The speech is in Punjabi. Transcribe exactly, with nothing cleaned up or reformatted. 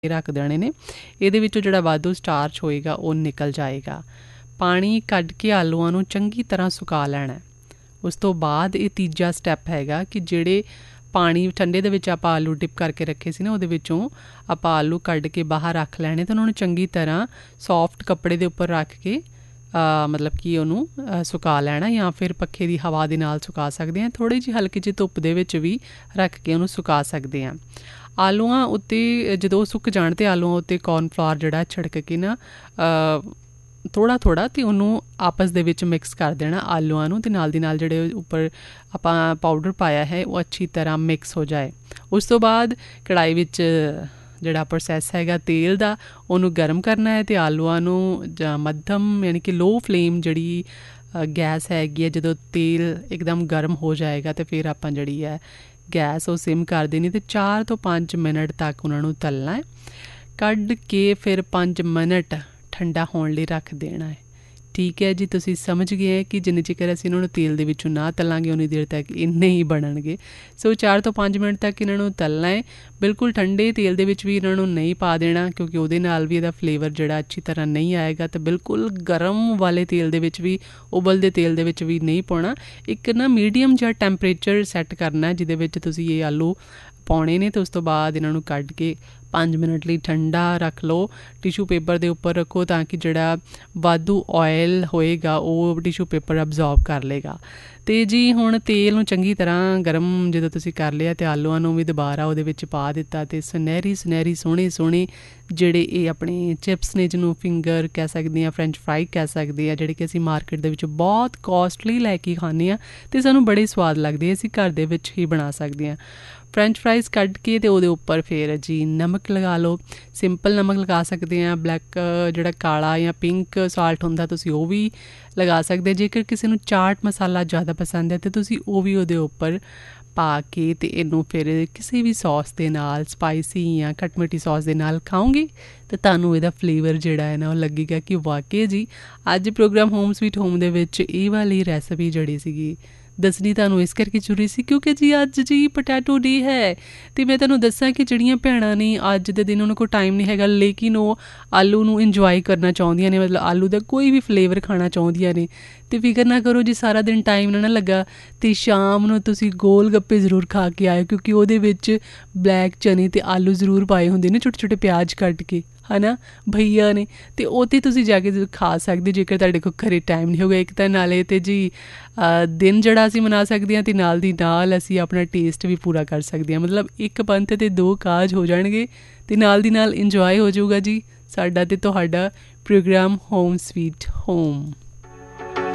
रख देने ने। ਇਹਦੇ ਵਿੱਚੋਂ ਜਿਹੜਾ ਵਾਧੂ ਸਟਾਰਚ ਹੋਏਗਾ ਉਹ ਨਿਕਲ ਜਾਏਗਾ। ਪਾਣੀ ਕੱਢ ਕੇ ਆਲੂਆਂ ਨੂੰ ਚੰਗੀ ਤਰ੍ਹਾਂ ਸੁਕਾ ਲੈਣਾ। ਉਸ ਤੋਂ ਬਾਅਦ ਇਹ ਤੀਜਾ ਸਟੈਪ ਹੈਗਾ ਕਿ ਜਿਹੜੇ ਪਾਣੀ ਠੰਡੇ ਦੇ ਵਿੱਚ ਆਪਾਂ ਆਲੂ ਡਿਪ ਕਰਕੇ ਰੱਖੇ ਸੀ ਨਾ, ਉਹਦੇ ਵਿੱਚੋਂ ਆਪਾਂ ਆਲੂ ਕੱਢ ਕੇ ਬਾਹਰ ਰੱਖ ਲੈਣੇ ਅਤੇ ਉਹਨਾਂ ਨੂੰ ਚੰਗੀ ਤਰ੍ਹਾਂ ਸੋਫਟ ਕੱਪੜੇ ਦੇ ਉੱਪਰ ਰੱਖ ਕੇ ਮਤਲਬ ਕਿ ਉਹਨੂੰ ਸੁਕਾ ਲੈਣਾ, ਜਾਂ ਫਿਰ ਪੱਖੇ ਦੀ ਹਵਾ ਦੇ ਨਾਲ ਸੁਕਾ ਸਕਦੇ ਹਾਂ। ਥੋੜ੍ਹੀ ਜਿਹੀ ਹਲਕੀ ਜਿਹੀ ਧੁੱਪ ਦੇ ਵਿੱਚ ਵੀ ਰੱਖ ਕੇ ਉਹਨੂੰ ਸੁਕਾ ਸਕਦੇ ਹਾਂ। ਆਲੂਆਂ ਉੱਤੇ ਜਦੋਂ ਸੁੱਕ ਜਾਣ 'ਤੇ ਆਲੂਆਂ ਉੱਤੇ ਕੋਰਨਫਲਾਵਰ ਜਿਹੜਾ ਛਿੜਕ ਕੇ ਨਾ ਥੋੜ੍ਹਾ ਥੋੜ੍ਹਾ ਅਤੇ ਉਹਨੂੰ ਆਪਸ ਦੇ ਵਿੱਚ ਮਿਕਸ ਕਰ ਦੇਣਾ ਆਲੂਆਂ ਨੂੰ, ਅਤੇ ਨਾਲ ਦੀ ਨਾਲ ਜਿਹੜੇ ਉੱਪਰ ਆਪਾਂ ਪਾਊਡਰ ਪਾਇਆ ਹੈ ਉਹ ਅੱਛੀ ਤਰ੍ਹਾਂ ਮਿਕਸ ਹੋ ਜਾਏ। ਉਸ ਤੋਂ ਬਾਅਦ ਕੜਾਹੀ ਵਿੱਚ ਜਿਹੜਾ ਪ੍ਰੋਸੈਸ ਹੈਗਾ ਤੇਲ ਦਾ, ਉਹਨੂੰ ਗਰਮ ਕਰਨਾ ਹੈ ਅਤੇ ਆਲੂਆਂ ਨੂੰ ਜਾਂ ਮੱਧਮ ਯਾਨੀ ਕਿ ਲੋਅ ਫਲੇਮ ਜਿਹੜੀ ਗੈਸ ਹੈਗੀ ਹੈ, ਜਦੋਂ ਤੇਲ ਇੱਕਦਮ ਗਰਮ ਹੋ ਜਾਏਗਾ ਅਤੇ ਫਿਰ ਆਪਾਂ ਜਿਹੜੀ ਹੈ ਗੈਸ ਉਹ ਸਿਮ ਕਰ ਦੇਣੀ ਅਤੇ ਚਾਰ ਤੋਂ ਪੰਜ ਮਿੰਟ ਤੱਕ ਉਹਨਾਂ ਨੂੰ ਤਲਣਾ ਹੈ। ਕੱਢ ਕੇ ਫਿਰ ਪੰਜ ਮਿੰਟ ਠੰਡਾ ਹੋਣ ਲਈ ਰੱਖ ਦੇਣਾ ਹੈ। ਠੀਕ ਹੈ ਜੀ, ਤੁਸੀਂ ਸਮਝ ਗਏ ਹੈ ਕਿ ਜਿੰਨੇ ਚਿਰ ਅਸੀਂ ਇਹਨਾਂ ਨੂੰ ਤੇਲ ਦੇ ਵਿੱਚੋਂ ਨਾ ਤਲਾਂਗੇ ਉਨੀ ਦੇਰ ਤੱਕ ਇੰਨੇ ਹੀ ਬਣਨਗੇ। ਸੋ ਚਾਰ ਤੋਂ ਪੰਜ ਮਿੰਟ ਤੱਕ ਇਹਨਾਂ ਨੂੰ ਤਲਣਾ ਹੈ। ਬਿਲਕੁਲ ਠੰਡੇ ਤੇਲ ਦੇ ਵਿੱਚ ਵੀ ਇਹਨਾਂ ਨੂੰ ਨਹੀਂ ਪਾ ਦੇਣਾ, ਕਿਉਂਕਿ ਉਹਦੇ ਨਾਲ ਵੀ ਇਹਦਾ ਫਲੇਵਰ ਜਿਹੜਾ ਅੱਛੀ ਤਰ੍ਹਾਂ ਨਹੀਂ ਆਏਗਾ। ਅਤੇ ਬਿਲਕੁਲ ਗਰਮ ਵਾਲੇ ਤੇਲ ਦੇ ਵਿੱਚ ਵੀ, ਉਬਲਦੇ ਤੇਲ ਦੇ ਵਿੱਚ ਵੀ ਨਹੀਂ ਪਾਉਣਾ। ਇੱਕ ਨਾ ਮੀਡੀਅਮ ਜਿਹਾ ਟੈਂਪਰੇਚਰ ਸੈੱਟ ਕਰਨਾ ਜਿਹਦੇ ਵਿੱਚ ਤੁਸੀਂ ਇਹ ਆਲੂ ਪਾਉਣੇ ਨੇ, ਅਤੇ ਉਸ ਤੋਂ ਬਾਅਦ ਇਹਨਾਂ ਨੂੰ ਕੱਢ ਕੇ ਪੰਜ ਮਿੰਟ ਲਈ ਠੰਡਾ ਰੱਖ ਲਓ। ਟਿਸ਼ੂ ਪੇਪਰ ਦੇ ਉੱਪਰ ਰੱਖੋ ਤਾਂ ਕਿ ਜਿਹੜਾ ਵਾਧੂ ਆਇਲ ਹੋਏਗਾ ਉਹ ਟਿਸ਼ੂ ਪੇਪਰ ਅਬਜ਼ੋਰਬ ਕਰ ਲਏਗਾ। ਅਤੇ ਜੀ ਹੁਣ ਤੇਲ ਨੂੰ ਚੰਗੀ ਤਰ੍ਹਾਂ ਗਰਮ ਜਦੋਂ ਤੁਸੀਂ ਕਰ ਲਿਆ ਅਤੇ ਆਲੂਆਂ ਨੂੰ ਵੀ ਦੁਬਾਰਾ ਉਹਦੇ ਵਿੱਚ ਪਾ ਦਿੱਤਾ, ਅਤੇ ਸੁਨਹਿਰੀ ਸੁਨਹਿਰੀ ਸੋਹਣੇ ਸੋਹਣੇ ਜਿਹੜੇ ਇਹ ਆਪਣੇ ਚਿਪਸ ਨੇ, ਜਿਹਨੂੰ ਫਿੰਗਰ ਕਹਿ ਸਕਦੇ ਹਾਂ, ਫਰੈਂਚ ਫਰਾਈ ਕਹਿ ਸਕਦੇ ਹਾਂ, ਜਿਹੜੇ ਕਿ ਅਸੀਂ ਮਾਰਕੀਟ ਦੇ ਵਿੱਚ ਬਹੁਤ ਕੋਸਟਲੀ ਲੈ ਕੇ ਖਾਂਦੇ ਹਾਂ ਅਤੇ ਸਾਨੂੰ ਬੜੇ ਸਵਾਦ ਲੱਗਦੇ, ਅਸੀਂ ਘਰ ਦੇ ਵਿੱਚ ਹੀ ਬਣਾ ਸਕਦੇ ਹਾਂ। ਫਰੈਂਚ ਫਰਾਈਜ਼ ਕੱਢ ਕੇ ਅਤੇ ਉਹਦੇ ਉੱਪਰ ਫਿਰ ਜੀ ਨਮਕ ਲਗਾ ਲਓ। ਸਿੰਪਲ ਨਮਕ ਲਗਾ ਸਕਦੇ ਹਾਂ, ਬਲੈਕ ਜਿਹੜਾ ਕਾਲਾ ਜਾਂ ਪਿੰਕ ਸਾਲਟ ਹੁੰਦਾ ਤੁਸੀਂ ਉਹ ਵੀ ਲਗਾ ਸਕਦੇ। ਜੇਕਰ ਕਿਸੇ ਨੂੰ ਚਾਟ ਮਸਾਲਾ ਜ਼ਿਆਦਾ ਪਸੰਦ ਹੈ ਤਾਂ ਤੁਸੀਂ ਉਹ ਵੀ ਉਹਦੇ ਉੱਪਰ ਪਾ ਕੇ ਅਤੇ ਇਹਨੂੰ ਫਿਰ ਕਿਸੇ ਵੀ ਸੌਸ ਦੇ ਨਾਲ, ਸਪਾਈਸੀ ਜਾਂ ਖੱਟ ਮਿੱਠੀ ਸੌਸ ਦੇ ਨਾਲ ਖਾਓਗੇ ਤਾਂ ਤੁਹਾਨੂੰ ਇਹਦਾ ਫਲੇਵਰ ਜਿਹੜਾ ਹੈ ਨਾ ਉਹ ਲੱਗੇਗਾ ਕਿ ਵਾਕਈ ਜੀ ਅੱਜ ਪ੍ਰੋਗਰਾਮ ਹੋਮ ਸਵੀਟ ਹੋਮ ਦੇ ਵਿੱਚ ਇਹ ਵਾਲੀ ਰੈਸਪੀ ਜਿਹੜੀ ਸੀਗੀ ਦੱਸਣੀ ਤੁਹਾਨੂੰ ਇਸ ਕਰਕੇ ਜ਼ਰੂਰੀ ਸੀ ਕਿਉਂਕਿ ਜੀ ਅੱਜ ਜੀ ਪੋਟੈਟੋ ਡੇ ਹੈ। ਅਤੇ ਮੈਂ ਤੁਹਾਨੂੰ ਦੱਸਾਂ ਕਿ ਜਿਹੜੀਆਂ ਭੈਣਾਂ ਨੇ ਅੱਜ ਦੇ ਦਿਨ ਉਹਨਾਂ ਕੋਲ ਟਾਈਮ ਨਹੀਂ ਹੈਗਾ, ਲੇਕਿਨ ਉਹ ਆਲੂ ਨੂੰ ਇੰਜੋਏ ਕਰਨਾ ਚਾਹੁੰਦੀਆਂ ਨੇ, ਮਤਲਬ ਆਲੂ ਦਾ ਕੋਈ ਵੀ ਫਲੇਵਰ ਖਾਣਾ ਚਾਹੁੰਦੀਆਂ ਨੇ, ਅਤੇ ਫਿਕਰ ਨਾ ਕਰੋ ਜੀ ਸਾਰਾ ਦਿਨ ਟਾਈਮ ਨਾ ਨਾ ਲੱਗਾ ਅਤੇ ਸ਼ਾਮ ਨੂੰ ਤੁਸੀਂ ਗੋਲ ਗੱਪੇ ਜ਼ਰੂਰ ਖਾ ਕੇ ਆਇਓ, ਕਿਉਂਕਿ ਉਹਦੇ ਵਿੱਚ ਬਲੈਕ ਚਨੇ ਅਤੇ ਆਲੂ ਜ਼ਰੂਰ ਪਾਏ ਹੁੰਦੇ ਨੇ, ਛੋਟੇ ਛੋਟੇ ਪਿਆਜ਼ ਕੱਟ ਕੇ, ਹੈ ਨਾ ਭਈਆ ਨੇ, ਅਤੇ ਉੱਥੇ ਤੁਸੀਂ ਜਾ ਕੇ ਖਾ ਸਕਦੇ ਜੇਕਰ ਤੁਹਾਡੇ ਕੋਲ ਘਰੇ ਟਾਈਮ ਨਹੀਂ ਹੋਊਗਾ। ਇੱਕ ਤਾਂ ਨਾਲੇ ਅਤੇ ਜੀ ਦਿਨ ਜਿਹੜਾ ਅਸੀਂ ਮਨਾ ਸਕਦੇ ਹਾਂ ਅਤੇ ਨਾਲ ਦੀ ਨਾਲ ਅਸੀਂ ਆਪਣਾ ਟੇਸਟ ਵੀ ਪੂਰਾ ਕਰ ਸਕਦੇ ਹਾਂ, ਮਤਲਬ ਇੱਕ ਪੰਥ ਅਤੇ ਦੋ ਕਾਜ ਹੋ ਜਾਣਗੇ ਅਤੇ ਨਾਲ ਦੀ ਨਾਲ ਇੰਜੋਏ ਹੋ ਜਾਊਗਾ ਜੀ ਸਾਡਾ ਅਤੇ ਤੁਹਾਡਾ ਪ੍ਰੋਗਰਾਮ ਹੋਮ ਸਵੀਟ ਹੋਮ।